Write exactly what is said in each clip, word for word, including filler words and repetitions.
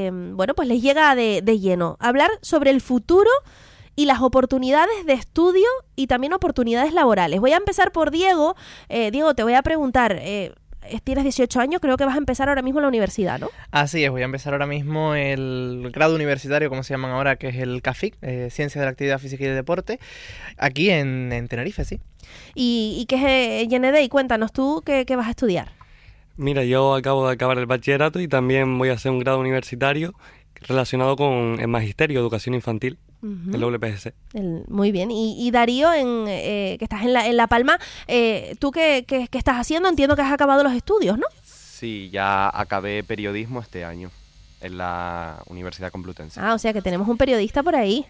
eh, bueno, pues les llega de, de lleno. Hablar sobre el futuro y las oportunidades de estudio y también oportunidades laborales. Voy a empezar por Diego. Eh, Diego, te voy a preguntar, eh, tienes dieciocho años, creo que vas a empezar ahora mismo la universidad, ¿no? Así es, voy a empezar ahora mismo el grado universitario, como se llaman ahora, que es el C A F I C, eh, Ciencias de la Actividad Física y Deporte, aquí en, en Tenerife, sí. ¿Y, y qué es eh, Y N D I? Cuéntanos tú, ¿qué, qué vas a estudiar? Mira, yo acabo de acabar el bachillerato y también voy a hacer un grado universitario relacionado con el magisterio, educación infantil, uh-huh. el W P G C. El, muy bien. Y, y Darío, en, eh, que estás en La, en la Palma, eh, ¿tú qué, qué, qué estás haciendo? Entiendo que has acabado los estudios, ¿no? Sí, ya acabé periodismo este año en la Universidad Complutense. Ah, o sea que tenemos un periodista por ahí.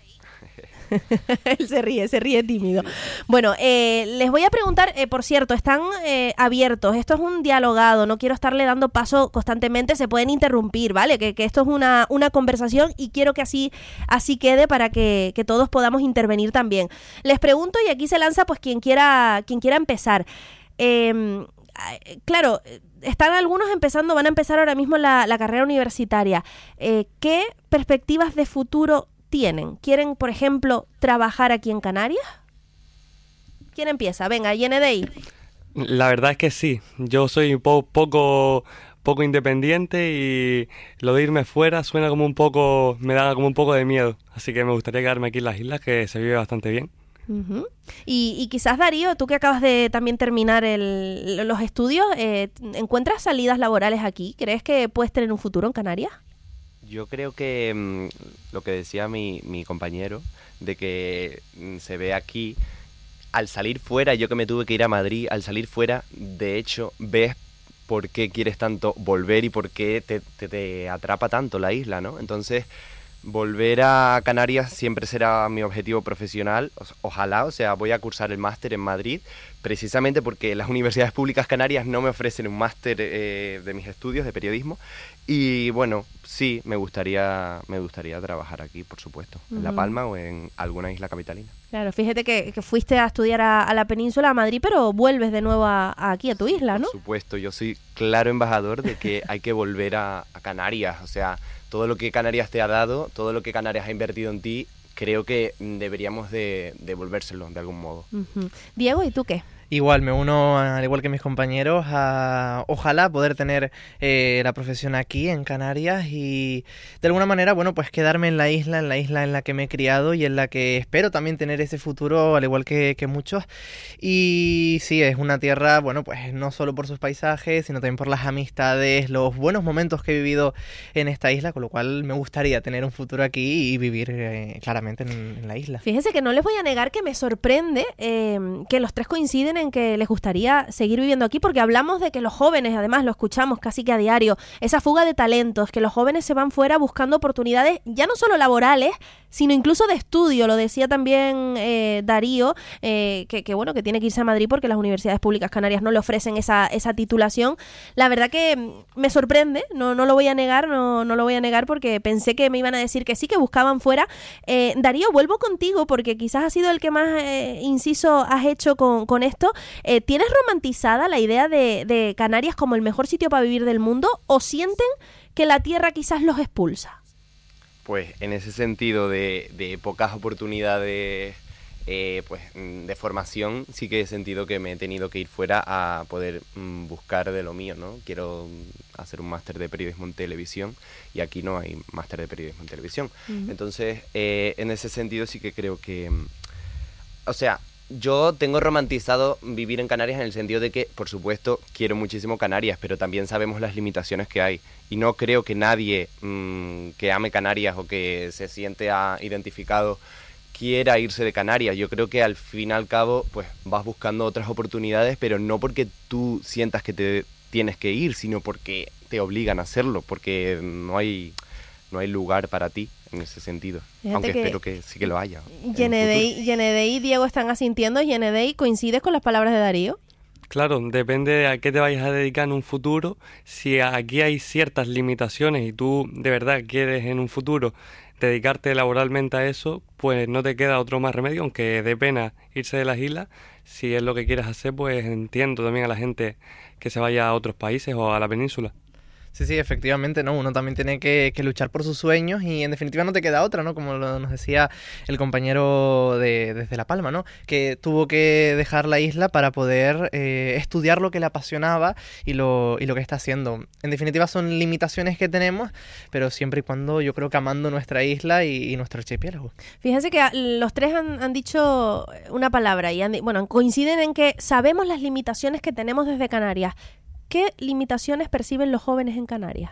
Él se ríe, se ríe tímido. Bueno, eh, les voy a preguntar, eh, por cierto, están eh, abiertos, esto es un dialogado, no quiero estarle dando paso constantemente, se pueden interrumpir, ¿vale? Que, que esto es una, una conversación y quiero que así, así quede para que, que todos podamos intervenir también. Les pregunto y aquí se lanza pues quien quiera, quien quiera empezar. Eh, claro, están algunos empezando, van a empezar ahora mismo la, la carrera universitaria. Eh, ¿Qué perspectivas de futuro tienen? ¿Quieren, por ejemplo, trabajar aquí en Canarias? ¿Quién empieza? Venga, Y N D I. La verdad es que sí. Yo soy po- poco, poco independiente y lo de irme fuera suena como un poco, me da como un poco de miedo. Así que me gustaría quedarme aquí en las islas, que se vive bastante bien. Uh-huh. Y, y quizás, Darío, tú que acabas de también terminar el, los estudios, eh, ¿encuentras salidas laborales aquí? ¿Crees que puedes tener un futuro en Canarias? Yo creo que mmm, lo que decía mi, mi compañero, de que mmm, se ve aquí, al salir fuera, yo que me tuve que ir a Madrid, al salir fuera, de hecho, ves por qué quieres tanto volver y por qué te, te, te atrapa tanto la isla, ¿no? Entonces, volver a Canarias siempre será mi objetivo profesional, o, ojalá, o sea, voy a cursar el máster en Madrid, precisamente porque las universidades públicas canarias no me ofrecen un máster eh, de mis estudios de periodismo. Y bueno, sí, me gustaría me gustaría trabajar aquí, por supuesto, uh-huh. en La Palma o en alguna isla capitalina. Claro, fíjate que, que fuiste a estudiar a, a la península, a Madrid, pero vuelves de nuevo a, a aquí, a tu isla, ¿no? Por supuesto, yo soy claro embajador de que hay que volver a, a Canarias. O sea, todo lo que Canarias te ha dado, todo lo que Canarias ha invertido en ti, creo que deberíamos de devolvérselo de algún modo. Uh-huh. Diego, ¿y tú qué? Igual, me uno, al igual que mis compañeros, a ojalá poder tener eh, la profesión aquí en Canarias y de alguna manera, bueno, pues quedarme en la isla, en la isla en la que me he criado y en la que espero también tener ese futuro, al igual que, que muchos. Y sí, es una tierra, bueno, pues no solo por sus paisajes, sino también por las amistades, los buenos momentos que he vivido en esta isla, con lo cual me gustaría tener un futuro aquí y vivir eh, claramente en, en la isla. Fíjense que no les voy a negar que me sorprende eh, que los tres coinciden en que les gustaría seguir viviendo aquí, porque hablamos de que los jóvenes, además lo escuchamos casi que a diario, esa fuga de talentos, que los jóvenes se van fuera buscando oportunidades ya no solo laborales, sino incluso de estudio. Lo decía también eh, Darío, eh, que, que bueno, que tiene que irse a Madrid porque las universidades públicas canarias no le ofrecen esa, esa titulación. La verdad que me sorprende, no, no lo voy a negar, no, no lo voy a negar porque pensé que me iban a decir que sí, que buscaban fuera. Eh, Darío, vuelvo contigo porque quizás has sido el que más eh, inciso has hecho con, con esto. Eh, ¿Tienes romantizada la idea de, de Canarias como el mejor sitio para vivir del mundo o sienten que la tierra quizás los expulsa? Pues en ese sentido de, de pocas oportunidades eh, pues, de formación, sí que he sentido que me he tenido que ir fuera a poder mm, buscar de lo mío, ¿no? Quiero hacer un máster de periodismo en televisión y aquí no hay máster de periodismo en televisión. Uh-huh. Entonces, eh, en ese sentido sí que creo que... O sea... Yo tengo romantizado vivir en Canarias en el sentido de que, por supuesto, quiero muchísimo Canarias, pero también sabemos las limitaciones que hay. Y no creo que nadie mmm, que ame Canarias o que se siente a, identificado quiera irse de Canarias. Yo creo que al fin y al cabo pues vas buscando otras oportunidades, pero no porque tú sientas que te tienes que ir, sino porque te obligan a hacerlo, porque no hay, no hay lugar para ti en ese sentido. Fíjate, aunque que espero que sí que lo haya. Y N D I y Diego están asintiendo. ¿Y N D I coincides con las palabras de Darío? Claro, depende de a qué te vayas a dedicar en un futuro. Si aquí hay ciertas limitaciones y tú de verdad quieres en un futuro dedicarte laboralmente a eso, pues no te queda otro más remedio, aunque dé pena irse de las islas. Si es lo que quieres hacer, pues entiendo también a la gente que se vaya a otros países o a la península. Sí, sí, efectivamente, ¿no? Uno también tiene que, que luchar por sus sueños y en definitiva no te queda otra, ¿no? Como lo, nos decía el compañero de desde La Palma, ¿no? Que tuvo que dejar la isla para poder eh, estudiar lo que le apasionaba y lo, y lo que está haciendo. En definitiva son limitaciones que tenemos, pero siempre y cuando yo creo que amando nuestra isla y, y nuestro archipiélago. Fíjense que los tres han, han dicho una palabra y han, bueno, coinciden en que sabemos las limitaciones que tenemos desde Canarias. ¿Qué limitaciones perciben los jóvenes en Canarias?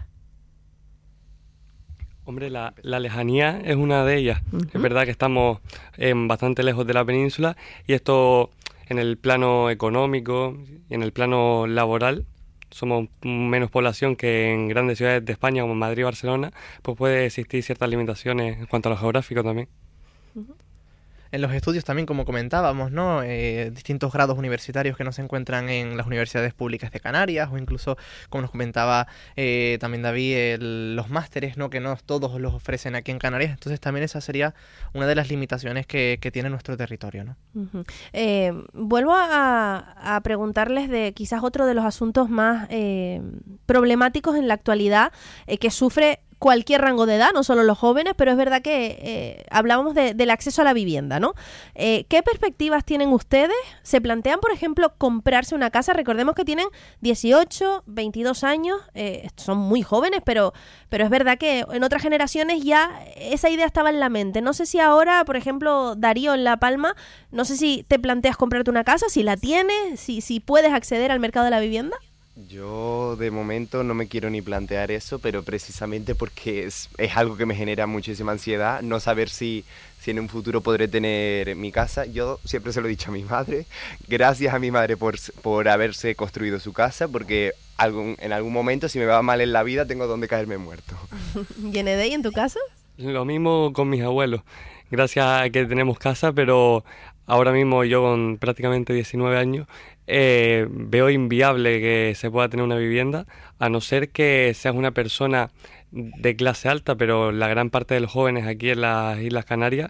Hombre, la, la lejanía es una de ellas. Uh-huh. Es verdad que estamos eh, bastante lejos de la península y esto en el plano económico y en el plano laboral somos menos población que en grandes ciudades de España como Madrid y Barcelona, pues puede existir ciertas limitaciones en cuanto a lo geográfico también. Uh-huh. En los estudios también, como comentábamos, ¿no? Eh, distintos grados universitarios que no se encuentran en las universidades públicas de Canarias o incluso, como nos comentaba eh, también David, el, los másteres, ¿no? Que no todos los ofrecen aquí en Canarias. Entonces también esa sería una de las limitaciones que, que tiene nuestro territorio, ¿no? Uh-huh. Eh, vuelvo a, a preguntarles de quizás otro de los asuntos más eh, problemáticos en la actualidad eh, que sufre cualquier rango de edad, no solo los jóvenes, pero es verdad que eh, hablábamos de, del acceso a la vivienda, ¿no? Eh, ¿Qué perspectivas tienen ustedes? ¿Se plantean, por ejemplo, comprarse una casa? Recordemos que tienen dieciocho, veintidós años, eh, son muy jóvenes, pero, pero es verdad que en otras generaciones ya esa idea estaba en la mente. No sé si ahora, por ejemplo, Darío en La Palma, no sé si te planteas comprarte una casa, si la tienes, si, si puedes acceder al mercado de la vivienda. Yo de momento no me quiero ni plantear eso, pero precisamente porque es, es algo que me genera muchísima ansiedad, no saber si, si en un futuro podré tener mi casa. Yo siempre se lo he dicho a mi madre, gracias a mi madre por, por haberse construido su casa, porque algún, en algún momento si me va mal en la vida tengo donde caerme muerto. ¿Y en Edey, en tu caso? Lo mismo con mis abuelos, gracias a que tenemos casa, pero ahora mismo yo con prácticamente diecinueve años eh, veo inviable que se pueda tener una vivienda, a no ser que seas una persona de clase alta, pero la gran parte de los jóvenes aquí en las Islas Canarias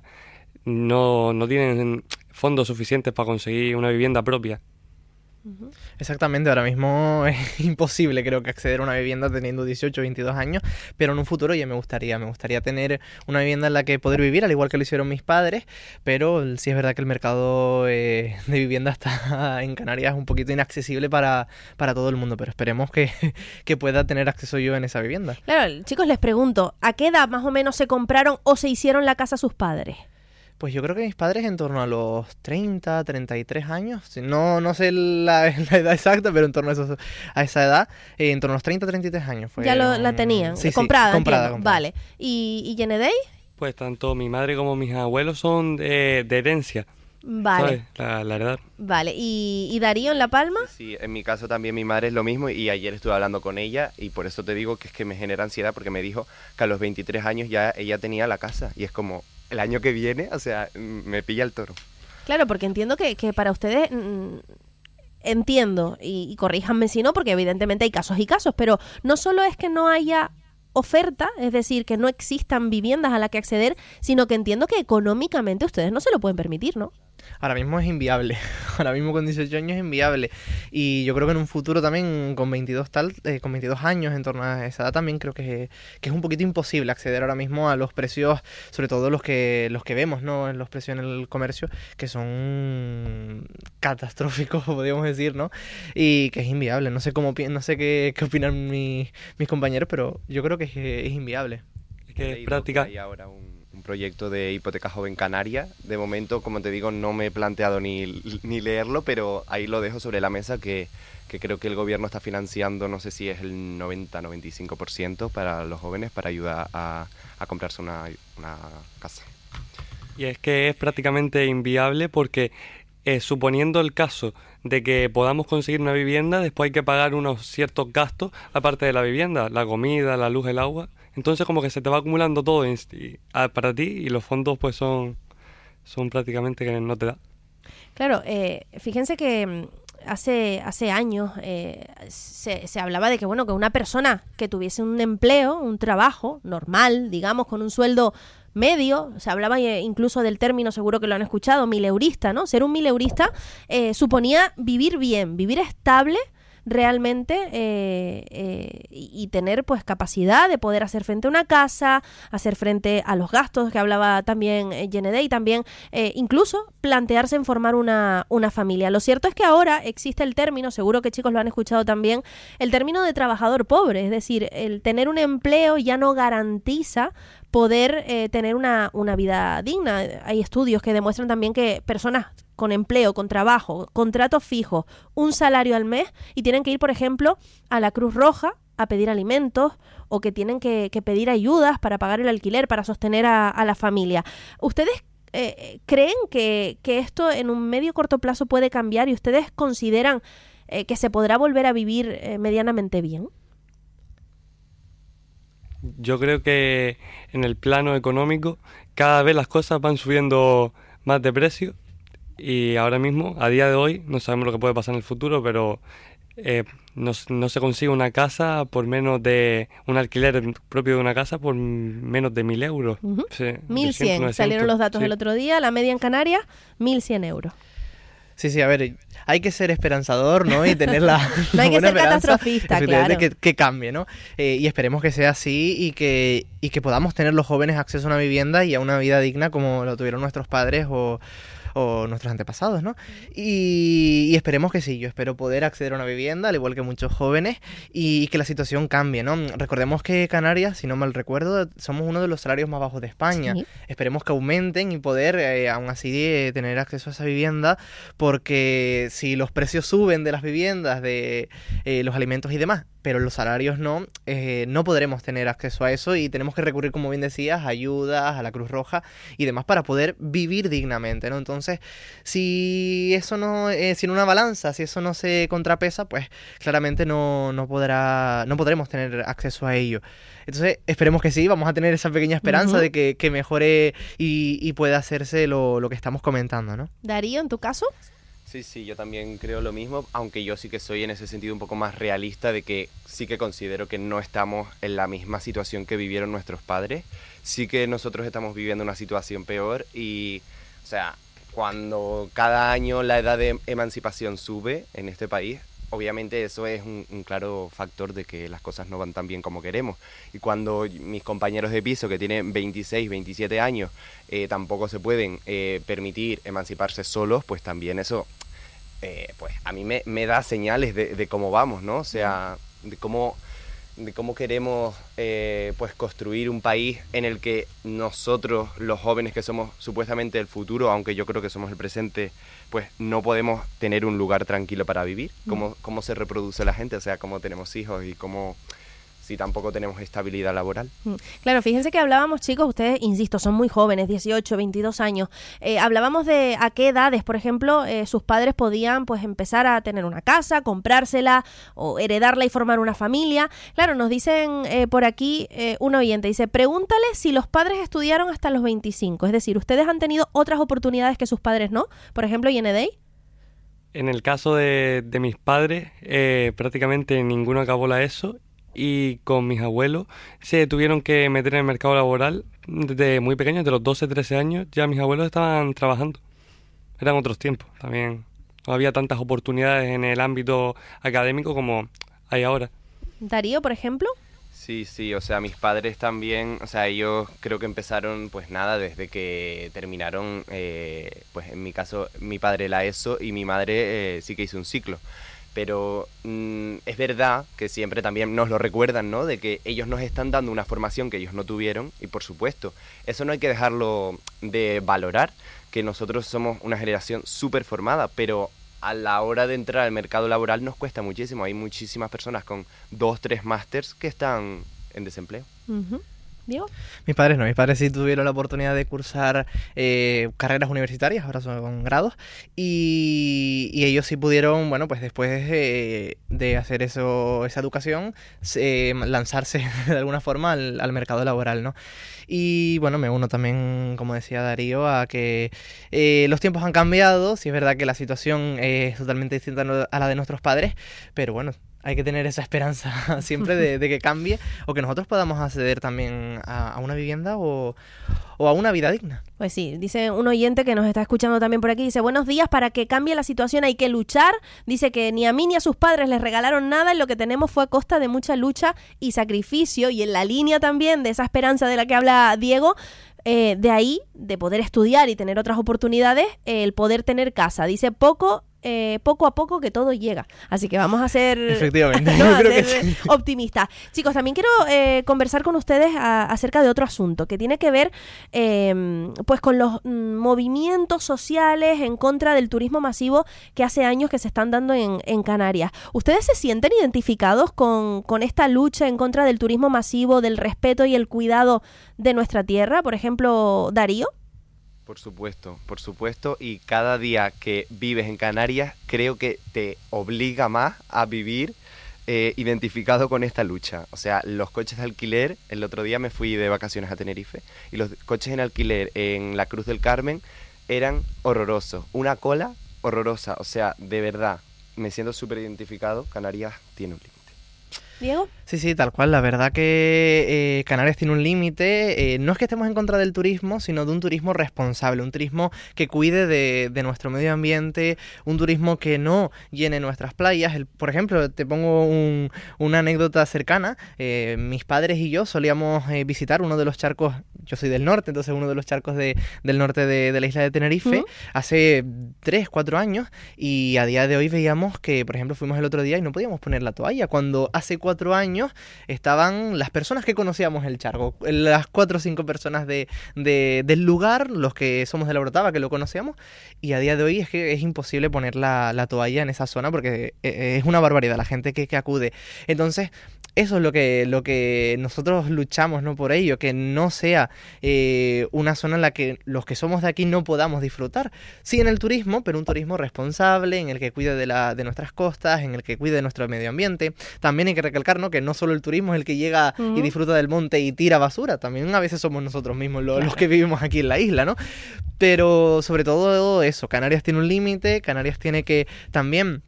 no, no tienen fondos suficientes para conseguir una vivienda propia. Exactamente, ahora mismo es imposible creo que acceder a una vivienda teniendo dieciocho o veintidós años, pero en un futuro ya me gustaría, me gustaría tener una vivienda en la que poder vivir, al igual que lo hicieron mis padres, pero sí es verdad que el mercado eh, de vivienda está en Canarias un poquito inaccesible para, para todo el mundo, pero esperemos que, que pueda tener acceso yo en esa vivienda. Claro, chicos, les pregunto, ¿a qué edad más o menos se compraron o se hicieron la casa sus padres? Pues yo creo que mis padres en torno a los treinta, treinta y tres años, no, no sé la, la edad exacta, pero en torno a, esos, a esa edad, eh, en torno a los treinta, treinta y tres años. Fue, ya lo, la tenían, sí, comprada, sí, comprada, comprada. comprada. Vale. ¿Y, y en Edey? Pues tanto mi madre como mis abuelos son de, de herencia. Vale. ¿Sabes? La, la heredad. Vale. ¿Y, ¿Y Darío en La Palma? Sí, en mi caso también mi madre es lo mismo y ayer estuve hablando con ella y por eso te digo que es que me genera ansiedad porque me dijo que a los veintitrés años ya ella tenía la casa y es como el año que viene, o sea, me pilla el toro. Claro, porque entiendo que, que para ustedes... Mmm, entiendo, y, y corríjanme si no, porque evidentemente hay casos y casos, pero no solo es que no haya oferta, es decir, que no existan viviendas a las que acceder, sino que entiendo que económicamente ustedes no se lo pueden permitir, ¿no? Ahora mismo es inviable, ahora mismo con dieciocho años es inviable y yo creo que en un futuro también con veintidós tal, eh, con veintidós años en torno a esa edad también creo que, que es un poquito imposible acceder ahora mismo a los precios, sobre todo los que los que vemos, ¿no? En los precios en el comercio que son catastróficos, podríamos decir, ¿no? Y que es inviable, no sé cómo no sé qué, qué opinan mi, mis compañeros, pero yo creo que es, es inviable. Es que es práctica. Hay ahora un un proyecto de hipoteca joven canaria. De momento, como te digo, no me he planteado ni, ni leerlo, pero ahí lo dejo sobre la mesa que, que creo que el gobierno está financiando, no sé si es el noventa a noventa y cinco por ciento para los jóvenes para ayudar a, a comprarse una, una casa. Y es que es prácticamente inviable porque eh, suponiendo el caso de que podamos conseguir una vivienda, después hay que pagar unos ciertos gastos aparte de la vivienda, la comida, la luz, el agua. Entonces como que se te va acumulando todo y, a, para ti y los fondos pues son, son prácticamente que no te da. Claro, eh, fíjense que hace, hace años eh, se, se hablaba de que bueno que una persona que tuviese un empleo, un trabajo normal, digamos, con un sueldo medio, se hablaba incluso del término, seguro que lo han escuchado, mileurista, ¿no? Ser un mileurista eh, suponía vivir bien, vivir estable, realmente eh, eh, y, y tener pues capacidad de poder hacer frente a una casa, hacer frente a los gastos que hablaba también eh, Yenneday, y también eh, incluso plantearse en formar una, una familia. Lo cierto es que ahora existe el término, seguro que chicos lo han escuchado también, el término de trabajador pobre, es decir, el tener un empleo ya no garantiza poder eh, tener una, una vida digna. Hay estudios que demuestran también que personas con empleo, con trabajo, contrato fijo, un salario al mes y tienen que ir, por ejemplo, a la Cruz Roja a pedir alimentos o que tienen que, que pedir ayudas para pagar el alquiler, para sostener a, a la familia. ¿Ustedes eh, creen que, que esto en un medio corto plazo puede cambiar y ustedes consideran eh, que se podrá volver a vivir eh, medianamente bien? Yo creo que en el plano económico cada vez las cosas van subiendo más de precio y ahora mismo, a día de hoy, no sabemos lo que puede pasar en el futuro, pero eh, no, no se consigue una casa por menos de un alquiler propio de una casa por menos de mil euros. Uh-huh. Sí, mil cien, novecientos, salieron los datos sí. el otro día, la media en Canarias, mil cien euros. Sí, sí, a ver, hay que ser esperanzador, ¿no? Y tener la, no hay la que buena ser esperanza, catastrofista, claro. Que, que cambie, ¿no? Eh, y esperemos que sea así y que, y que podamos tener los jóvenes acceso a una vivienda y a una vida digna como lo tuvieron nuestros padres o, o nuestros antepasados, ¿no? Y, y esperemos que sí, yo espero poder acceder a una vivienda, al igual que muchos jóvenes, y, y que la situación cambie, ¿no? Recordemos que Canarias, si no mal recuerdo, somos uno de los salarios más bajos de España. Sí. Esperemos que aumenten y poder, eh, aún así, eh, tener acceso a esa vivienda, porque si los precios suben de las viviendas, de eh, los alimentos y demás, pero los salarios no, eh, no podremos tener acceso a eso y tenemos que recurrir, como bien decías, a ayudas, a la Cruz Roja y demás para poder vivir dignamente, ¿no? Entonces, si eso no, eh, si en una balanza, si eso no se contrapesa, pues claramente no, no podrá, no podremos tener acceso a ello. Entonces, esperemos que sí, vamos a tener esa pequeña esperanza uh-huh. de que, que mejore y, y pueda hacerse lo, lo que estamos comentando, ¿no? Darío, ¿en tu caso? Sí, sí, yo también creo lo mismo, aunque yo sí que soy en ese sentido un poco más realista de que sí que considero que no estamos en la misma situación que vivieron nuestros padres. Sí que nosotros estamos viviendo una situación peor y, o sea, cuando cada año la edad de emancipación sube en este país, obviamente eso es un, un claro factor de que las cosas no van tan bien como queremos. Y cuando mis compañeros de piso que tienen veintiséis, veintisiete años eh, tampoco se pueden eh, permitir emanciparse solos, pues también eso eh, pues a mí me, me da señales de, de cómo vamos, ¿no? O sea, de cómo, de cómo queremos eh, pues construir un país en el que nosotros, los jóvenes que somos supuestamente el futuro, aunque yo creo que somos el presente, pues no podemos tener un lugar tranquilo para vivir. ¿Cómo, cómo se reproduce la gente? O sea, cómo tenemos hijos y cómo, si tampoco tenemos estabilidad laboral. Claro, fíjense que hablábamos, chicos, ustedes, insisto, son muy jóvenes, dieciocho, veintidós años. Eh, hablábamos de a qué edades, por ejemplo, eh, sus padres podían pues empezar a tener una casa, comprársela o heredarla y formar una familia. Claro, nos dicen eh, por aquí eh, un oyente, dice, pregúntale si los padres estudiaron hasta los veinticinco. Es decir, ¿ustedes han tenido otras oportunidades que sus padres no? Por ejemplo, Yenneday. En el caso de, de mis padres, eh, prácticamente ninguno acabó la ESO. Y con mis abuelos se tuvieron que meter en el mercado laboral desde muy pequeños, de los doce, trece años, ya mis abuelos estaban trabajando. Eran otros tiempos también. No había tantas oportunidades en el ámbito académico como hay ahora. Darío, por ejemplo. Sí, sí, o sea, mis padres también, o sea, ellos creo que empezaron, pues nada, desde que terminaron, eh, pues en mi caso, mi padre la ESO y mi madre eh, sí que hizo un ciclo. Pero mmm, es verdad que siempre también nos lo recuerdan, ¿no? De que ellos nos están dando una formación que ellos no tuvieron y, por supuesto, eso no hay que dejarlo de valorar, que nosotros somos una generación súper formada, pero a la hora de entrar al mercado laboral nos cuesta muchísimo. Hay muchísimas personas con dos, tres másters que están en desempleo. Uh-huh. ¿Diego? Mis padres no, mis padres sí tuvieron la oportunidad de cursar eh, carreras universitarias, ahora son grados, y, y ellos sí pudieron, bueno, pues después eh, de hacer eso, esa educación, eh, lanzarse de alguna forma al, al mercado laboral, ¿no? Y bueno, me uno también, como decía Darío, a que eh, los tiempos han cambiado, sí es verdad que la situación es totalmente distinta a la de nuestros padres, pero bueno, hay que tener esa esperanza siempre de, de que cambie o que nosotros podamos acceder también a, a una vivienda o, o a una vida digna. Pues sí, dice un oyente que nos está escuchando también por aquí, dice, buenos días, para que cambie la situación hay que luchar, dice que ni a mí ni a sus padres les regalaron nada y lo que tenemos fue a costa de mucha lucha y sacrificio, y en la línea también de esa esperanza de la que habla Diego, eh, de ahí, de poder estudiar y tener otras oportunidades, eh, el poder tener casa, dice poco... Eh, poco a poco que todo llega. Así que vamos a ser, Efectivamente, ¿no? yo a creo ser que sí. optimistas. Chicos, también quiero eh, conversar con ustedes a, acerca de otro asunto que tiene que ver eh, pues con los mm, movimientos sociales en contra del turismo masivo que hace años que se están dando en, en Canarias. ¿Ustedes se sienten identificados con, con esta lucha en contra del turismo masivo, del respeto y el cuidado de nuestra tierra? Por ejemplo, Darío. Por supuesto, por supuesto, y cada día que vives en Canarias creo que te obliga más a vivir eh, identificado con esta lucha. O sea, los coches de alquiler, el otro día me fui de vacaciones a Tenerife, y los coches en alquiler en la Cruz del Carmen eran horrorosos, una cola horrorosa, o sea, de verdad, me siento súper identificado, Canarias tiene un límite. ¿Diego? Sí, sí, tal cual. La verdad que eh, Canarias tiene un límite. Eh, no es que estemos en contra del turismo, sino de un turismo responsable, un turismo que cuide de, de nuestro medio ambiente, un turismo que no llene nuestras playas. El, por ejemplo, te pongo un, una anécdota cercana. Eh, mis padres y yo solíamos eh, visitar uno de los charcos, yo soy del norte, entonces uno de los charcos de, del norte de, de la isla de Tenerife, uh-huh. hace tres, cuatro años, y a día de hoy veíamos que, por ejemplo, fuimos el otro día y no podíamos poner la toalla, cuando hace cuatro años estaban las personas que conocíamos el charco, las cuatro o cinco personas de, de, del lugar, los que somos de la Orotava, que lo conocíamos, y a día de hoy es que es imposible poner la, la toalla en esa zona porque es una barbaridad la gente que, que acude. Entonces, eso es lo que, lo que nosotros luchamos, ¿no? Por ello, que no sea eh, una zona en la que los que somos de aquí no podamos disfrutar. Sí, en el turismo, pero un turismo responsable, en el que cuide de, la, de nuestras costas, en el que cuide de nuestro medio ambiente. También hay que recalcar, ¿no?, que no solo el turismo es el que llega uh-huh. y disfruta del monte y tira basura, también a veces somos nosotros mismos los, claro. los que vivimos aquí en la isla, ¿no? Pero sobre todo eso, Canarias tiene un límite, Canarias tiene que también...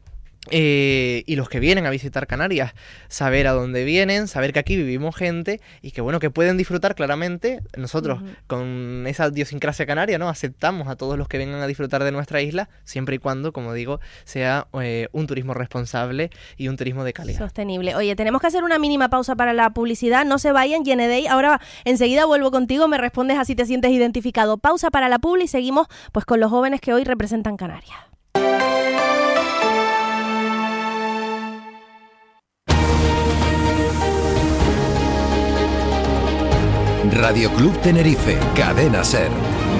Eh, y los que vienen a visitar Canarias, saber a dónde vienen, saber que aquí vivimos gente y que bueno, que pueden disfrutar claramente. Nosotros uh-huh. con esa idiosincrasia canaria, ¿no?, aceptamos a todos los que vengan a disfrutar de nuestra isla, siempre y cuando, como digo, sea eh, un turismo responsable y un turismo de calidad. Sostenible. Oye, tenemos que hacer una mínima pausa para la publicidad, no se vayan, Yenedei, ahora enseguida vuelvo contigo, me respondes así te sientes identificado. Pausa para la publi y seguimos pues con los jóvenes que hoy representan Canarias. Radio Club Tenerife, Cadena Ser.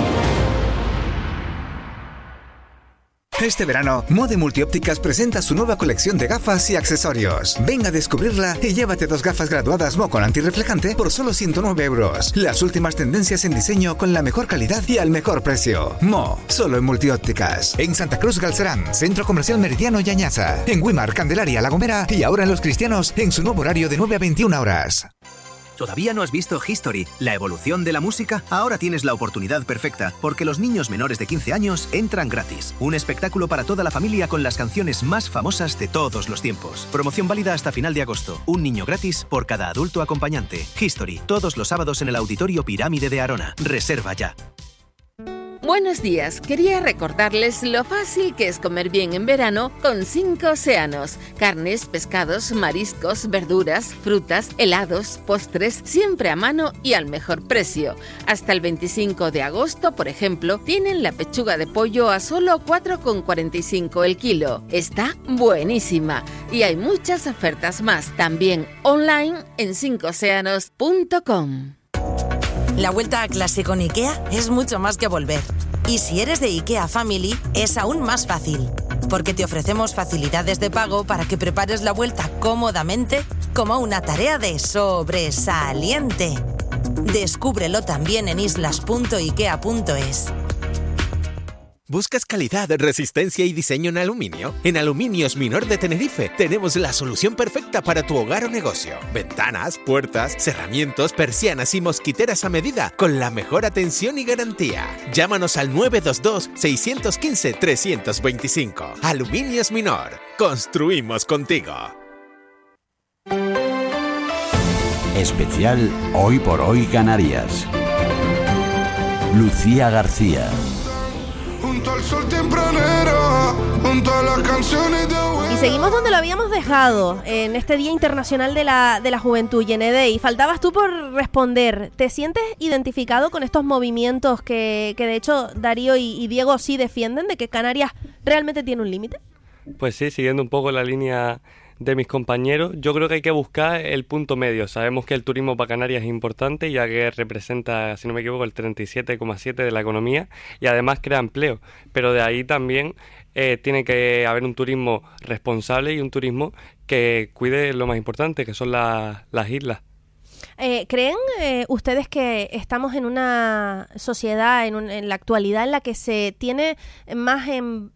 Este verano, Mode Multiópticas presenta su nueva colección de gafas y accesorios. Ven a descubrirla y llévate dos gafas graduadas Mo con antirreflejante por solo ciento nueve euros. Las últimas tendencias en diseño con la mejor calidad y al mejor precio. Mo, solo en Multiópticas. En Santa Cruz Galcerán, Centro Comercial Meridiano y Añaza. En Güímar, Candelaria, La Gomera y ahora en Los Cristianos en su nuevo horario de nueve a veintiuna horas. ¿Todavía no has visto History, la evolución de la música? Ahora tienes la oportunidad perfecta, porque los niños menores de quince años entran gratis. Un espectáculo para toda la familia con las canciones más famosas de todos los tiempos. Promoción válida hasta final de agosto. Un niño gratis por cada adulto acompañante. History, todos los sábados en el Auditorio Pirámide de Arona. Reserva ya. Buenos días, quería recordarles lo fácil que es comer bien en verano con cinco océanos. Carnes, pescados, mariscos, verduras, frutas, helados, postres, siempre a mano y al mejor precio. Hasta el veinticinco de agosto, por ejemplo, tienen la pechuga de pollo a solo cuatro con cuarenta y cinco el kilo. Está buenísima y hay muchas ofertas más, también online en cinco océanos punto com. La vuelta a clase con IKEA es mucho más que volver. Y si eres de IKEA Family, es aún más fácil. Porque te ofrecemos facilidades de pago para que prepares la vuelta cómodamente como una tarea de sobresaliente. Descúbrelo también en islas punto ikea punto es. ¿Buscas calidad, resistencia y diseño en aluminio? En Aluminios Minor de Tenerife tenemos la solución perfecta para tu hogar o negocio. Ventanas, puertas, cerramientos, persianas y mosquiteras a medida con la mejor atención y garantía. Llámanos al nueve dos dos, seis uno cinco, tres dos cinco. Aluminios Minor. Construimos contigo. Especial Hoy por Hoy Canarias. Lucía García. Junto al sol tempranero, junto a las canciones de... Y seguimos donde lo habíamos dejado, en este Día Internacional de la, de la Juventud, Yenedei. Faltabas tú por responder. ¿Te sientes identificado con estos movimientos que, que de hecho Darío y, y Diego sí defienden, de que Canarias realmente tiene un límite? Pues sí, siguiendo un poco la línea de mis compañeros, yo creo que hay que buscar el punto medio. Sabemos que el turismo para Canarias es importante, ya que representa, si no me equivoco, el treinta y siete coma siete de la economía y además crea empleo. Pero de ahí también eh, tiene que haber un turismo responsable y un turismo que cuide lo más importante, que son la, las islas. Eh, ¿Creen eh, ustedes que estamos en una sociedad, en, un, en la actualidad, en la que se tiene más en...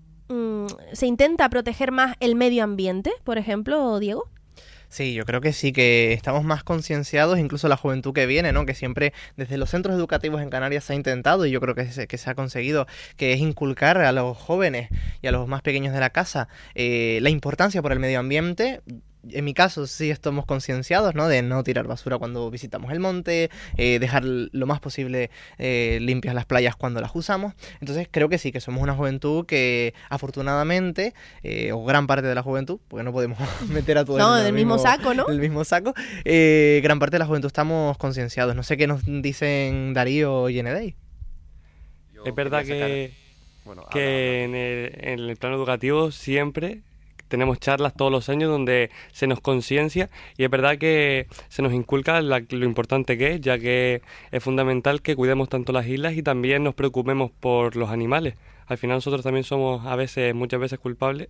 se intenta proteger más el medio ambiente, por ejemplo, Diego? Sí, yo creo que sí, que estamos más concienciados, incluso la juventud que viene, ¿no? Que siempre desde los centros educativos en Canarias se ha intentado, y yo creo que se, que se ha conseguido, que es inculcar a los jóvenes y a los más pequeños de la casa eh, la importancia por el medio ambiente. En mi caso sí estamos concienciados, ¿no? De no tirar basura cuando visitamos el monte, eh, dejar lo más posible eh, limpias las playas cuando las usamos. Entonces creo que sí, que somos una juventud que afortunadamente, eh, o gran parte de la juventud, porque no podemos meter a todos no, en el del mismo, mismo saco, ¿no? El mismo saco, eh, gran parte de la juventud estamos concienciados. No sé qué nos dicen Darío y Yenedei. Es verdad que, bueno, que en, el, en el plano educativo siempre tenemos charlas todos los años donde se nos conciencia, y es verdad que se nos inculca la, lo importante que es, ya que es fundamental que cuidemos tanto las islas y también nos preocupemos por los animales. Al final nosotros también somos a veces, muchas veces culpables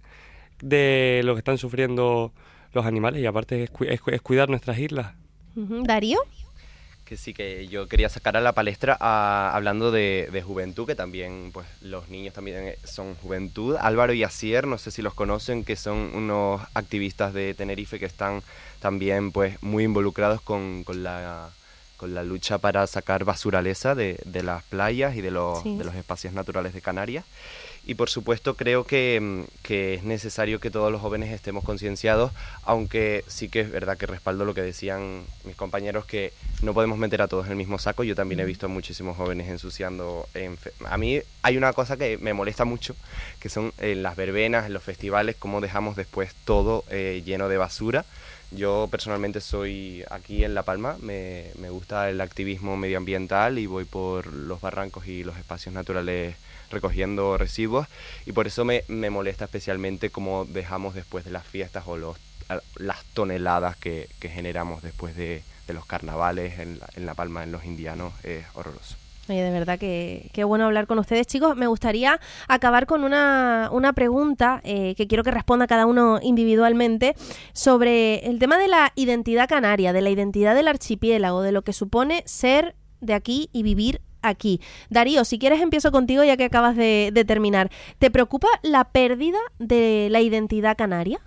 de lo que están sufriendo los animales, y aparte es, es, es cuidar nuestras islas. Uh-huh. ¿Darío? Que sí, que yo quería sacar a la palestra a, hablando de, de juventud, que también pues los niños también son juventud. Álvaro y Asier, no sé si los conocen, que son unos activistas de Tenerife que están también pues muy involucrados con, con, la, con la lucha para sacar basuraleza de, de las playas y de los, sí. de los espacios naturales de Canarias. Y por supuesto creo que, que es necesario que todos los jóvenes estemos concienciados, aunque sí que es verdad que respaldo lo que decían mis compañeros, que no podemos meter a todos en el mismo saco. Yo también he visto a muchísimos jóvenes ensuciando. En fe- a mí hay una cosa que me molesta mucho, que son en las verbenas, en los festivales, cómo dejamos después todo eh, lleno de basura. Yo personalmente soy aquí en La Palma, me, me gusta el activismo medioambiental y voy por los barrancos y los espacios naturales recogiendo residuos, y por eso me, me molesta especialmente cómo dejamos después de las fiestas o los, las toneladas que, que generamos después de, de los carnavales en la, en La Palma, en los indianos. Es horroroso. Oye, de verdad que qué bueno hablar con ustedes, chicos. Me gustaría acabar con una, una pregunta eh, que quiero que responda cada uno individualmente, sobre el tema de la identidad canaria, de la identidad del archipiélago, de lo que supone ser de aquí y vivir aquí. Darío, si quieres empiezo contigo, ya que acabas de, de terminar. ¿Te preocupa la pérdida de la identidad canaria?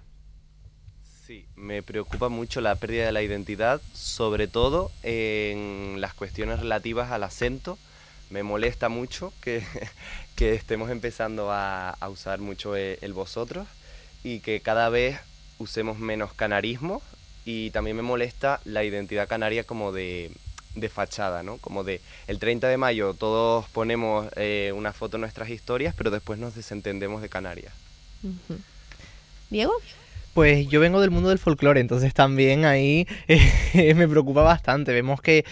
Sí, me preocupa mucho la pérdida de la identidad, sobre todo en las cuestiones relativas al acento. Me molesta mucho que, que estemos empezando a, a usar mucho el, el vosotros, y que cada vez usemos menos canarismo, y también me molesta la identidad canaria como de... de fachada, ¿no? Como de el treinta de mayo todos ponemos eh, una foto en nuestras historias, pero después nos desentendemos de Canarias. Uh-huh. ¿Diego? Pues yo vengo del mundo del folclore, entonces también ahí eh, me preocupa bastante. Vemos que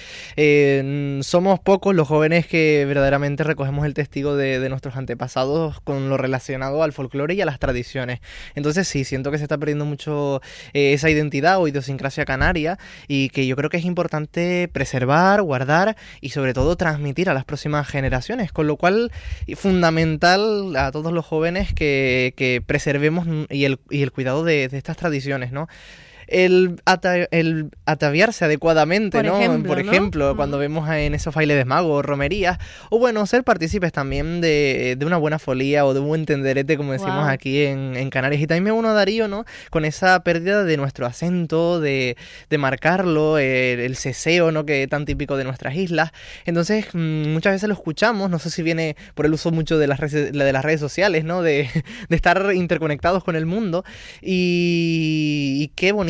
eh, somos pocos los jóvenes que verdaderamente recogemos el testigo de, de nuestros antepasados con lo relacionado al folclore y a las tradiciones. Entonces sí, siento que se está perdiendo mucho eh, esa identidad o idiosincrasia canaria, y que yo creo que es importante preservar, guardar y sobre todo transmitir a las próximas generaciones, con lo cual es fundamental a todos los jóvenes que, que preservemos y el, y el cuidado de de estas tradiciones, ¿no? El, ata- el ataviarse adecuadamente, por ¿no? Ejemplo, por ejemplo, ¿no? Cuando uh-huh. vemos en esos bailes de magos, romerías, o bueno, ser partícipes también de, de una buena folía o de un buen tenderete, como decimos wow. aquí en, en Canarias. Y también me uno a Darío, ¿no? Con esa pérdida de nuestro acento, de, de marcarlo, el, el ceseo, ¿no? Que es tan típico de nuestras islas. Entonces, mmm, muchas veces lo escuchamos, no sé si viene por el uso mucho de las redes, de las redes sociales, ¿no? De, de estar interconectados con el mundo, y, y qué bonito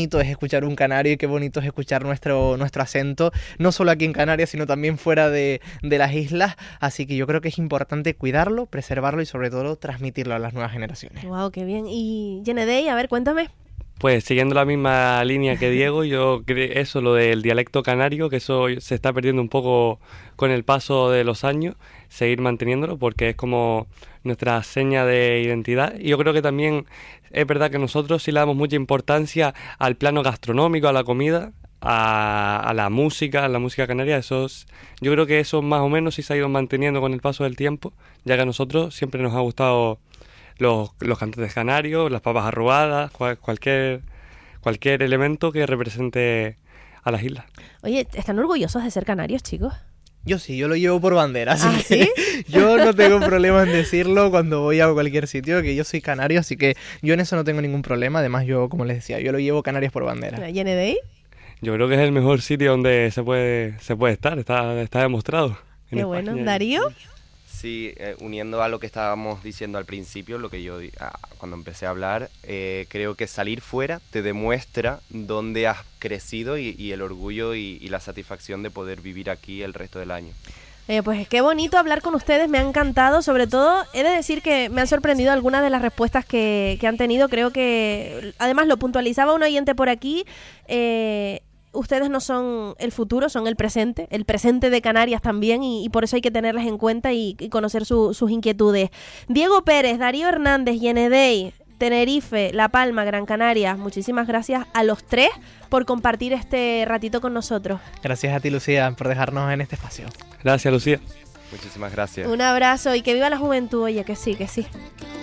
bonito es escuchar un canario y qué bonito es escuchar nuestro, nuestro acento, no solo aquí en Canarias, sino también fuera de, de las islas. Así que yo creo que es importante cuidarlo, preservarlo y sobre todo transmitirlo a las nuevas generaciones. Wow, qué bien. Y Yenedei, a ver, cuéntame. Pues siguiendo la misma línea que Diego, yo creo eso, lo del dialecto canario, que eso se está perdiendo un poco con el paso de los años, seguir manteniéndolo porque es como nuestra seña de identidad. Y yo creo que también es verdad que nosotros sí le damos mucha importancia al plano gastronómico, a la comida, a, a la música, a la música canaria. Eso es, yo creo que eso más o menos sí se ha ido manteniendo con el paso del tiempo, ya que a nosotros siempre nos ha gustado Los, los cantantes canarios, las papas arrugadas, cual, cualquier cualquier elemento que represente a las islas. Oye, ¿están orgullosos de ser canarios, chicos? Yo sí, yo lo llevo por bandera, así ¿Ah, que sí? yo no tengo problema en decirlo cuando voy a cualquier sitio, que yo soy canario, así que yo en eso no tengo ningún problema. Además, yo, como les decía, yo lo llevo Canarias por bandera. ¿Yenedei? Yo creo que es el mejor sitio donde se puede se puede estar, está, está demostrado. Qué bueno. ¿Darío? Sí, eh, uniendo a lo que estábamos diciendo al principio, lo que yo ah, cuando empecé a hablar, eh, creo que salir fuera te demuestra dónde has crecido y, y el orgullo y, y la satisfacción de poder vivir aquí el resto del año. Eh, pues qué bonito hablar con ustedes, me ha encantado. Sobre todo, he de decir que me han sorprendido algunas de las respuestas que, que han tenido. Creo que, además, lo puntualizaba un oyente por aquí. Eh, ustedes no son el futuro, son el presente, el presente de Canarias también, y, y por eso hay que tenerlas en cuenta y, y conocer su, sus inquietudes. Diego Pérez, Darío Hernández, Yenedei, Tenerife, La Palma, Gran Canaria, muchísimas gracias a los tres por compartir este ratito con nosotros. Gracias a ti, Lucía, por dejarnos en este espacio. Gracias, Lucía. Muchísimas gracias. Un abrazo y que viva la juventud, oye, que sí, que sí.